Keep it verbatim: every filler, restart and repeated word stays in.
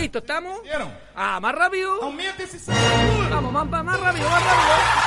Listo, ¿estamos? ¿Vieron? Ah, más rápido. Aumente ese sabor. Vamos, más, más rápido, más rápido.